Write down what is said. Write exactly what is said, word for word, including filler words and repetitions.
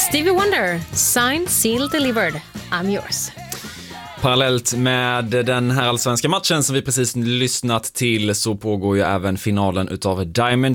Stevie Wonder, Signed, Sealed, Delivered, I'm yours. Parallellt med den här allsvenska matchen som vi precis lyssnat till så pågår ju även finalen utav Diamond